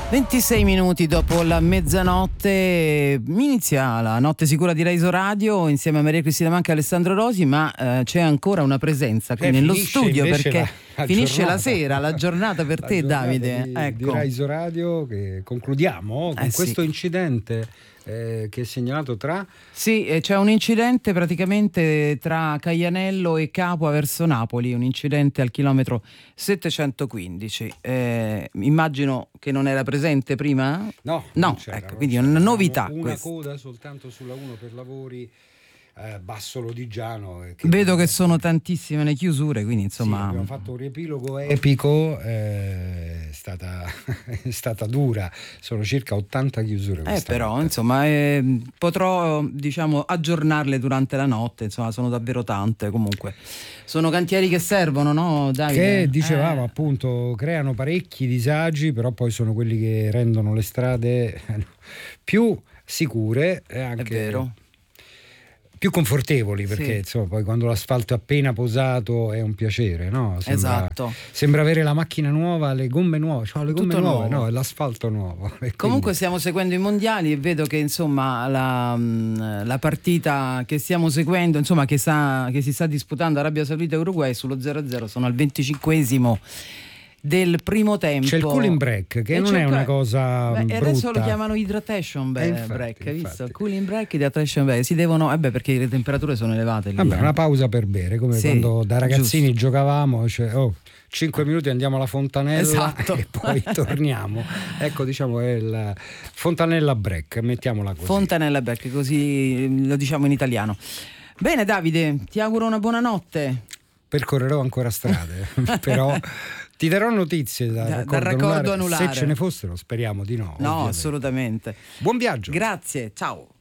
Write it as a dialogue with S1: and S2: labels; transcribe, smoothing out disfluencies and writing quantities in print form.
S1: 26 minuti dopo la mezzanotte inizia la Notte Sicura di Rai Radio insieme a Maria Cristina Manca e Alessandro Rosi, ma c'è ancora una presenza qui nello studio perché finisce la sera, la giornata per te, Davide.
S2: Di Rai Radio, che concludiamo con questo incidente che è segnalato tra...
S1: Sì, c'è un incidente praticamente tra Caianello e Capua verso Napoli, un incidente al chilometro 715. Immagino che non era presente prima?
S2: No,
S1: ecco, quindi è una novità.
S2: Una coda soltanto sulla 1 per lavori Basso Lodigiano.
S1: Vedo che sono tantissime le chiusure, quindi insomma...
S2: Sì, abbiamo fatto un riepilogo epico, è stata dura, sono circa 80 chiusure.
S1: Però
S2: volta.
S1: insomma potrò aggiornarle durante la notte, insomma sono davvero tante. Comunque sono cantieri che servono, no Davide?
S2: Che dicevamo appunto creano parecchi disagi, però poi sono quelli che rendono le strade più sicure e anche...
S1: È vero.
S2: Più confortevoli, perché insomma poi quando l'asfalto è appena posato è un piacere, no? Sembra avere la macchina nuova, le gomme nuove, le gomme nuove, no, è l'asfalto nuovo.
S1: Comunque stiamo seguendo i mondiali e vedo che insomma la partita che stiamo seguendo, insomma che si sta disputando Arabia Saudita e Uruguay sullo 0-0, sono al 25esimo del primo tempo.
S2: C'è il cooling break che non è una cosa brutta.
S1: Adesso lo chiamano hydratation break, hai visto? Cooling break, hydration break, si devono perché le temperature sono elevate lì.
S2: Una pausa per bere, come quando da ragazzini giocavamo, 5 minuti andiamo alla fontanella e poi torniamo. Ecco, diciamo è il fontanella break, mettiamola così.
S1: Fontanella break, così lo diciamo in italiano. Bene Davide, ti auguro una buona notte.
S2: Percorrerò ancora strade, però ti darò notizie da raccordo anulare. Se ce ne fossero, speriamo di no.
S1: No, ovviamente.
S2: Assolutamente. Buon viaggio.
S1: Grazie, ciao.